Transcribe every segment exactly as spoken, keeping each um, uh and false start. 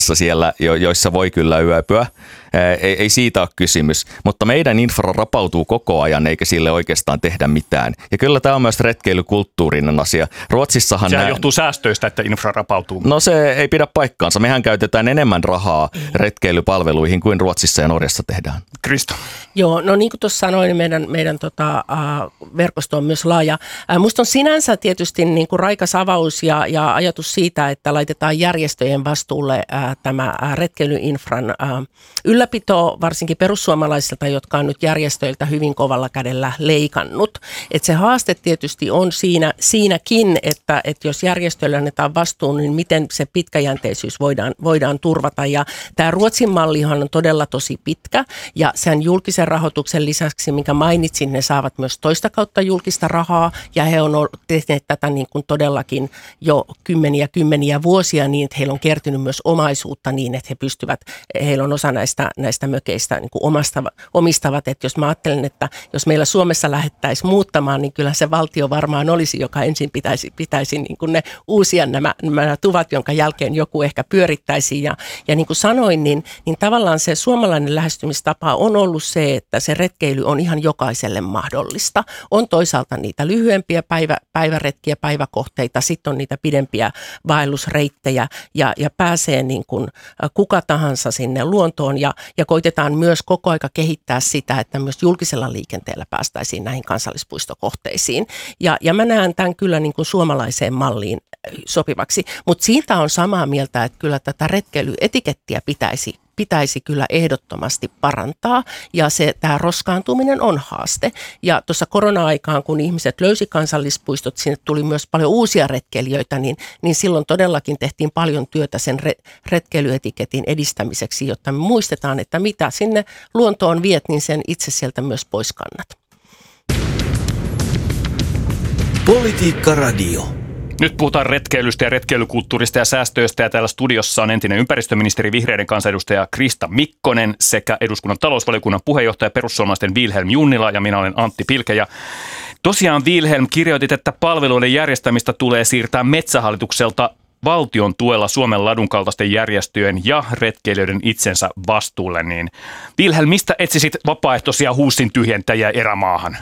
siellä, joissa voi kyllä yöpyä. Ei, ei siitä ole kysymys, mutta meidän infra rapautuu koko ajan eikä sille oikeastaan tehdä mitään. Ja kyllä tämä on myös retkeilykulttuurinen asia. Ruotsissahan Sehän nämä... johtuu säästöistä, että infra rapautuu. No se ei pidä paikkaansa. Mehän käytetään enemmän rahaa retkeilypalveluihin kuin Ruotsissa ja Norjassa tehdään. Krista. Joo, no niin kuin tuossa sanoin, niin meidän, meidän tota, äh, verkosto on myös laaja. Äh, musta on sinänsä tietysti niin kuin raikas avaus ja, ja ajatus siitä, että laitetaan järjestöjen vastuulle äh, tämä äh, retkeilyinfran äh, ylläpito, varsinkin perussuomalaisilta, jotka on nyt järjestöiltä hyvin kovalla kädellä leikannut. Et se haaste tietysti on siinä, siinäkin, että, että jos järjestöille annetaan vastuun, niin miten se pitkäjänteisyys voidaan, voidaan turvata. Ja tämä Ruotsin mallihan on todella tosi pitkä ja sen julkisen rahoituksen lisäksi, minkä mainitsin, ne saavat myös toista kautta julkista rahaa ja he on tehneet tätä niin kuin todellakin jo kymmeniä kymmeniä vuosia niin, että heillä on kertynyt myös omaisuutta niin, että he pystyvät, heillä on osa näistä, näistä mökeistä niin kuin omastava, omistavat. Että jos mä ajattelen, että jos meillä Suomessa lähdettäisiin muuttamaan, niin kyllä se valtio varmaan olisi, joka ensin pitäisi, pitäisi niin kuin ne uusia nämä, nämä tuvat, jonka jälkeen joku ehkä pyörittäisi. Ja, ja niin kuin sanoin, niin, niin tavallaan se suomalainen lähestymistapa on ollut se, että se retkeily on ihan jokaiselle mahdollista. On toisaalta niitä lyhyempiä päivä, päiväretkiä, päiväkohteita, sitten on niitä pidempiä vaellusreittejä ja, ja pääsee niin kuin kuka tahansa sinne luontoon ja, ja koitetaan myös koko aika kehittää sitä, että myös julkisella liikenteellä päästäisiin näihin kansallispuistokohteisiin. Ja, ja mä näen tämän kyllä niin kuin suomalaiseen malliin sopivaksi, mutta siitä on samaa mieltä, että kyllä tätä retkeilyetikettiä pitäisi pitäisi kyllä ehdottomasti parantaa ja se, tämä roskaantuminen on haaste. Ja tuossa korona-aikaan, kun ihmiset löysi kansallispuistot, sinne tuli myös paljon uusia retkeilijöitä, niin, niin silloin todellakin tehtiin paljon työtä sen re, retkeilyetiketin edistämiseksi, jotta me muistetaan, että mitä sinne luontoon viet, niin sen itse sieltä myös pois kannat. Politiikka Radio. Nyt puhutaan retkeilystä ja retkeilykulttuurista ja säästöistä ja täällä studiossa on entinen ympäristöministeri vihreiden kansanedustaja Krista Mikkonen sekä eduskunnan talousvaliokunnan puheenjohtaja perussuomalaisten Vilhelm Junnila ja minä olen Antti Pilke. Ja tosiaan Vilhelm, kirjoitit, että palveluiden järjestämistä tulee siirtää Metsähallitukselta valtion tuella Suomen ladun kaltaisten järjestöjen ja retkeilijöiden itsensä vastuulle. Niin Vilhelm, mistä etsisit vapaaehtoisia huussin tyhjentäjiä erämaahan?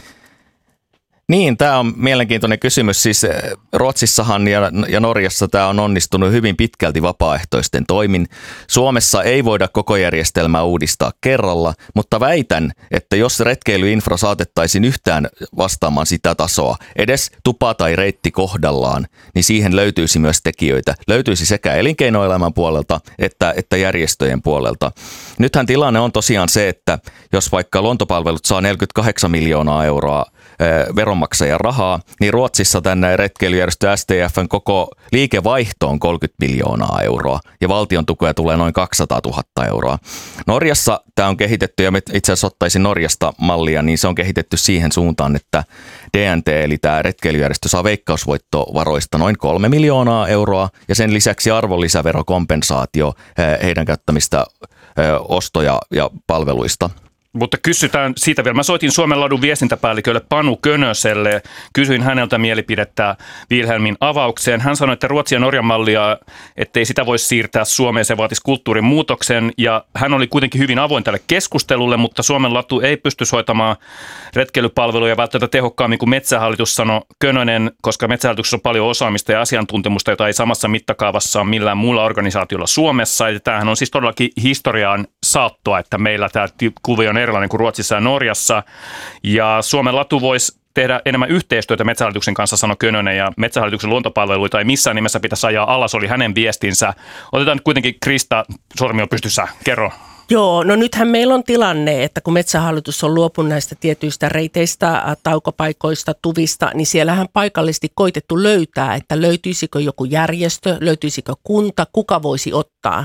Niin, tämä on mielenkiintoinen kysymys. Siis Ruotsissahan ja, ja Norjassa tämä on onnistunut hyvin pitkälti vapaaehtoisten toimin. Suomessa ei voida koko järjestelmää uudistaa kerralla, mutta väitän, että jos retkeilyinfra saatettaisiin yhtään vastaamaan sitä tasoa, edes tupa tai reitti kohdallaan, niin siihen löytyisi myös tekijöitä. Löytyisi sekä elinkeinoelämän puolelta että, että järjestöjen puolelta. Nythän tilanne on tosiaan se, että jos vaikka Luontopalvelut saa neljäkymmentäkahdeksan miljoonaa euroa veronmaksajan rahaa, niin Ruotsissa tänne retkeilyjärjestö S T F:n koko liikevaihto on kolmekymmentä miljoonaa euroa ja valtion tukea tulee noin kaksisataatuhatta euroa. Norjassa tämä on kehitetty ja itse asiassa ottaisin Norjasta mallia, niin se on kehitetty siihen suuntaan, että D N T eli tämä retkeilyjärjestö saa veikkausvoittovaroista noin kolme miljoonaa euroa ja sen lisäksi arvonlisäverokompensaatio heidän käyttämistä ostoja ja palveluista. Mutta kysytään siitä vielä. Mä soitin Suomen ladun viestintäpäällikölle Panu Könöselle. Kysyin häneltä mielipidettä Vilhelmin avaukseen. Hän sanoi, että Ruotsin ja Norjan mallia, ettei sitä voisi siirtää Suomeen, se vaatisi kulttuurin muutoksen. Ja hän oli kuitenkin hyvin avoin tälle keskustelulle, mutta Suomen latu ei pysty hoitamaan retkeilypalveluja välttämättä tehokkaammin kuin Metsähallitus, sanoi Könönen, koska Metsähallituksessa on paljon osaamista ja asiantuntemusta, jota ei samassa mittakaavassa ole millään muulla organisaatiolla Suomessa. Ja tämähän on siis todellakin historiaan saattoa, että meillä tämä kuvio on erilainen kuin Ruotsissa ja Norjassa. Ja Suomen latu voisi tehdä enemmän yhteistyötä Metsähallituksen kanssa, sanoi Könönen, ja Metsähallituksen luontopalveluita ei missään nimessä pitäisi ajaa alas, oli hänen viestinsä. Otetaan nyt kuitenkin Krista sormio pystyssä. Kerro. Joo, no nythän meillä on tilanne, että kun Metsähallitus on luopunut näistä tietyistä reiteistä, taukopaikoista, tuvista, niin siellähän paikallisesti koitettu löytää, että löytyisikö joku järjestö, löytyisikö kunta, kuka voisi ottaa ne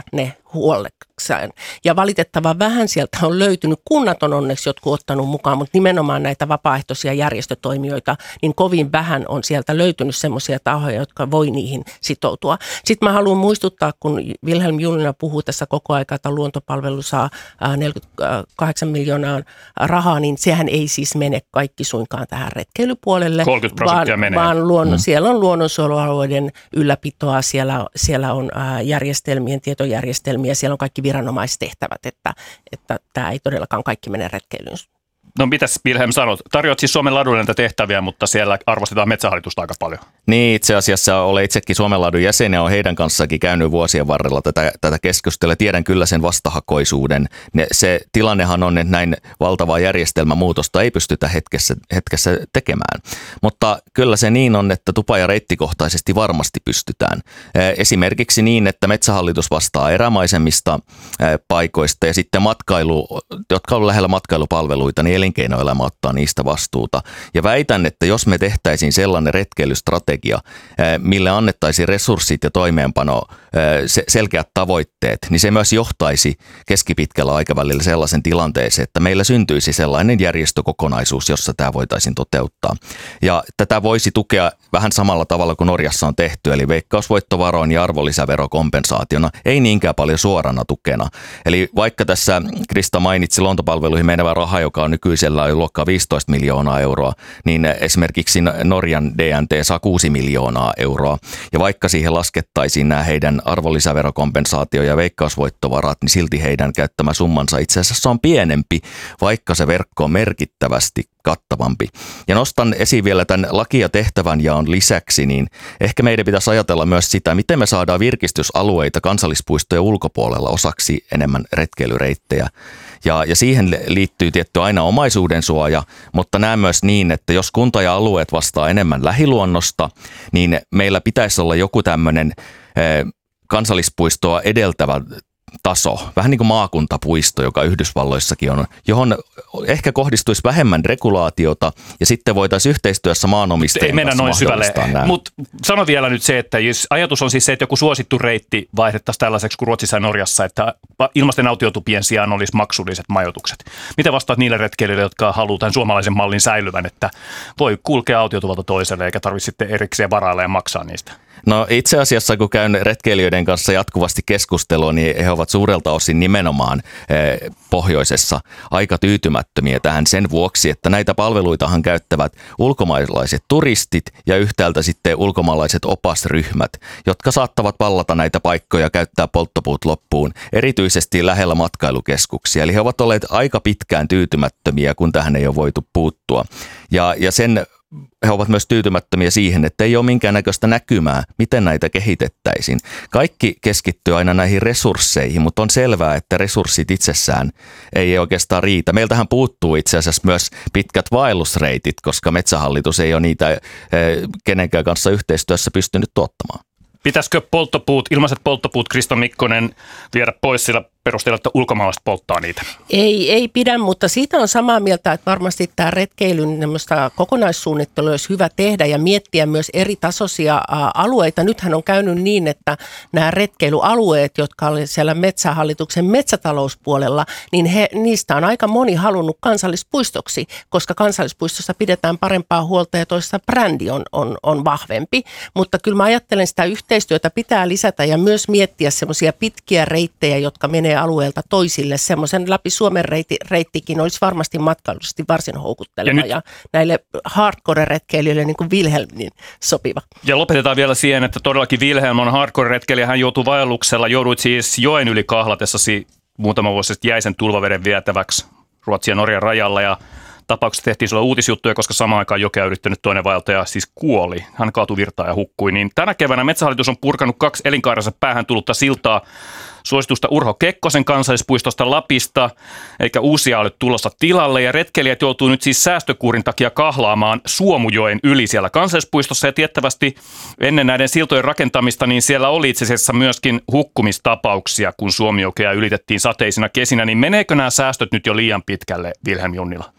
huolekseen. Ja valitettavan vähän sieltä on löytynyt, kunnat on onneksi jotkut ottanut mukaan, mutta nimenomaan näitä vapaaehtoisia järjestötoimijoita, niin kovin vähän on sieltä löytynyt semmoisia tahoja, jotka voi niihin sitoutua. Sitten mä haluan muistuttaa, kun Wilhelm Junnila puhuu tässä koko ajan, että luontopalvelu saa neljäkymmentäkahdeksan miljoonaa rahaa, niin sehän ei siis mene kaikki suinkaan tähän retkeilypuolelle. kolmekymmentä prosenttia vaan, menee. Vaan luonnon, mm. siellä on luonnonsuojelualueiden ylläpitoa, siellä, siellä on ää, järjestelmien, tietojärjestelmiä, siellä on kaikki viranomaistehtävät, että, että tämä ei todellakaan kaikki mene retkeilyyn. No mitäs Wilhelm sanot? Tarjoat siis Suomen ladulle näitä tehtäviä, mutta siellä arvostetaan Metsähallitusta aika paljon. Niin, itse asiassa olen itsekin Suomen ladun jäsen ja olen heidän kanssakin käynyt vuosien varrella tätä, tätä keskustelua. Tiedän kyllä sen vastahakoisuuden. Ne, se tilannehan on, että näin valtavaa järjestelmämuutosta ei pystytä hetkessä, hetkessä tekemään. Mutta kyllä se niin on, että tupa- ja reittikohtaisesti varmasti pystytään. Esimerkiksi niin, että Metsähallitus vastaa erämaisemmista paikoista ja sitten matkailu, jotka on lähellä matkailupalveluita, niin elinkeinoelämä ottaa niistä vastuuta. Ja väitän, että jos me tehtäisiin sellainen retkeilystrategia, mille annettaisiin resurssit ja toimeenpano, selkeät tavoitteet, niin se myös johtaisi keskipitkällä aikavälillä sellaisen tilanteeseen, että meillä syntyisi sellainen järjestökokonaisuus, jossa tämä voitaisiin toteuttaa. Ja tätä voisi tukea vähän samalla tavalla kuin Norjassa on tehty, eli veikkausvoittovaroin ja arvonlisäverokompensaationa, ei niinkään paljon suorana tukena. Eli vaikka tässä Krista mainitsi luontopalveluihin menevä raha, joka on nykyisellä jo luokkaa viisitoista miljoonaa euroa, niin esimerkiksi Norjan D N T saa kuusi miljoonaa euroa. Ja vaikka siihen laskettaisiin nämä heidän arvonlisäverokompensaatio ja veikkausvoittovarat, niin silti heidän käyttämä summansa itse asiassa on pienempi, vaikka se verkko on merkittävästi kattavampi. Ja nostan esiin vielä tämän laki- ja tehtävänjaon lisäksi, niin ehkä meidän pitäisi ajatella myös sitä, miten me saadaan virkistysalueita kansallispuistojen ulkopuolella osaksi enemmän retkeilyreittejä. Ja, ja siihen liittyy tietty aina omaisuuden suoja, mutta näen myös niin, että jos kunta ja alueet vastaa enemmän lähiluonnosta, niin meillä pitäisi olla joku tämmöinen eh, kansallispuistoa edeltävä taso, vähän niin kuin maakuntapuisto, joka Yhdysvalloissakin on, johon ehkä kohdistuisi vähemmän regulaatiota ja sitten voitaisiin yhteistyössä maanomistajien kanssa kanssa mahdollistaa nämä. Mutta sano vielä nyt se, että jos ajatus on siis se, että joku suosittu reitti vaihdettaisiin tällaiseksi kuin Ruotsissa ja Norjassa, että ilmaisten autiotupien sijaan olisi maksulliset majoitukset. Miten vastaat niille retkeilijöille, jotka haluaa tämän suomalaisen mallin säilyvän, että voi kulkea autiotuvalta toiselle eikä tarvitse sitten erikseen varailla ja maksaa niistä? No itse asiassa, kun käyn retkeilijöiden kanssa jatkuvasti keskustelua, niin he ovat suurelta osin nimenomaan eh, pohjoisessa aika tyytymättömiä tähän sen vuoksi, että näitä palveluitahan käyttävät ulkomaalaiset turistit ja yhtäältä sitten ulkomaalaiset opasryhmät, jotka saattavat pallata näitä paikkoja, käyttää polttopuut loppuun, erityisesti lähellä matkailukeskuksia. Eli he ovat olleet aika pitkään tyytymättömiä, kun tähän ei ole voitu puuttua. Ja, ja sen he ovat myös tyytymättömiä siihen, että ei ole minkäännäköistä näkymää, miten näitä kehitettäisiin. Kaikki keskittyy aina näihin resursseihin, mutta on selvää, että resurssit itsessään ei oikeastaan riitä. Meiltähän puuttuu itse asiassa myös pitkät vaellusreitit, koska Metsähallitus ei ole niitä kenenkään kanssa yhteistyössä pystynyt tuottamaan. Pitäisikö polttopuut, ilmaiset polttopuut, Krista Mikkonen, viedä pois sillä perusteella, että ulkomaalaiset polttaa niitä? Ei, ei pidä, mutta siitä on samaa mieltä, että varmasti tämä retkeilyn kokonaissuunnittelu olisi hyvä tehdä ja miettiä myös eri tasoisia alueita. Nythän on käynyt niin, että nämä retkeilyalueet, jotka olivat siellä Metsähallituksen metsätalouspuolella, niin he, niistä on aika moni halunnut kansallispuistoksi, koska kansallispuistossa pidetään parempaa huolta ja toisessa brändi on, on, on vahvempi. Mutta kyllä mä ajattelen, sitä yhteistyötä pitää lisätä ja myös miettiä semmoisia pitkiä reittejä, jotka menee alueelta toisille. Semmoisen läpi Suomen reitti, reittikin olisi varmasti matkailullisesti varsin houkutteleva ja, ja näille hardcore-retkeilijöille niin kuin Wilhelm niin sopiva. Ja lopetetaan vielä siihen, että todellakin Wilhelm on hardcore-retkeilijä. Hän joutui vaelluksella, jouduit siis joen yli kahlatessasi muutama vuosi sitten jäisen tulvaveden vietäväksi Ruotsin ja Norjan rajalla ja tapauksessa tehtiin sulle uutisjuttuja, koska samaan aikaan jokea yrittänyt toinen vaeltaja siis kuoli. Hän kaatui virtaan ja hukkui. Niin tänä keväänä Metsähallitus on purkanut kaksi elinkaarensa päähän tullutta siltaa suositusta Urho Kekkosen kansallispuistosta Lapista, eikä uusia ole tulossa tilalle. Ja retkeilijät joutuu nyt siis säästökuurin takia kahlaamaan Suomujoen yli siellä kansallispuistossa. Ja tiettävästi ennen näiden siltojen rakentamista, niin siellä oli itse asiassa myöskin hukkumistapauksia, kun Suomijokea ylitettiin sateisina kesinä. Niin meneekö nämä säästöt nyt jo liian pitkälle, Wilhelm Junnila?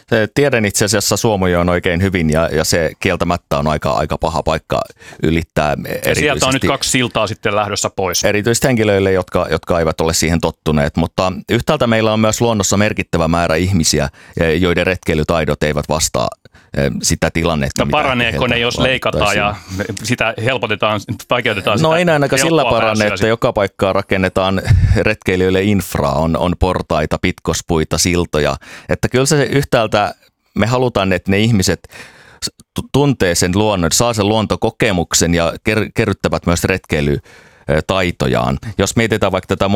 Tiedän itse asiassa Suomujoen oikein hyvin ja, ja se kieltämättä on aika, aika paha paikka ylittää. Sieltä on nyt kaksi siltaa sitten lähdössä pois. Erityisesti henkilöille, jotka, jotka eivät ole siihen tottuneet, mutta yhtäältä meillä on myös luonnossa merkittävä määrä ihmisiä, joiden retkeilytaidot eivät vastaa sitä tilannetta. No paraneeko ne, jos leikataan ja sitä helpotetaan, vaikeutetaan no sitä? ei ainakaan sillä parane, että sit. joka paikkaan rakennetaan retkeilijöille infraa, on, on portaita, pitkospuita, siltoja. Että kyllä se yhtäältä, me halutaan, että ne ihmiset tuntee sen luonnon, saa sen luontokokemuksen ja ker- kerryttävät myös retkeily taitojaan. Jos mietitään vaikka tätä